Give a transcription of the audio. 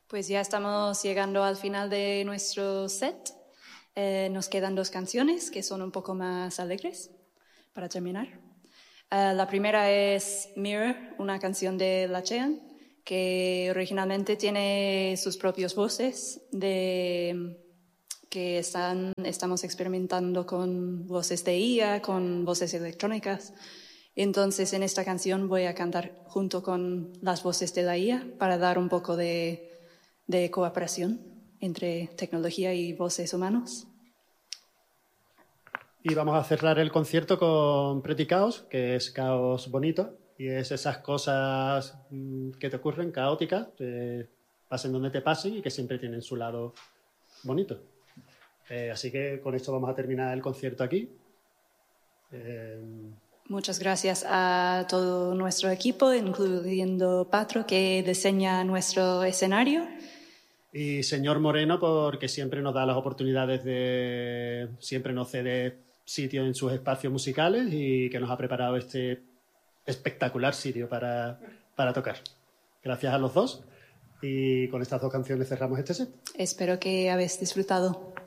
Pues ya estamos llegando al final de nuestro set. Nos quedan 2 canciones que son un poco más alegres para terminar. La primera es Mirror, una canción de La Chean, que originalmente tiene sus propias voces, que estamos experimentando con voces de IA, con voces electrónicas. Entonces, en esta canción voy a cantar junto con las voces de la IA para dar un poco de cooperación entre tecnología y voces humanos. Y vamos a cerrar el concierto con Pretty Chaos, que es caos bonito, y es esas cosas que te ocurren, caóticas, pasen donde te pasen y que siempre tienen su lado bonito. Así que con esto vamos a terminar el concierto aquí. Muchas gracias a todo nuestro equipo, incluyendo Patro, que diseña nuestro escenario. Y señor Moreno, porque siempre nos da las oportunidades siempre nos cede sitio en sus espacios musicales y que nos ha preparado este espectacular sitio para tocar. Gracias a los dos y con estas 2 canciones cerramos este set. Espero que habéis disfrutado.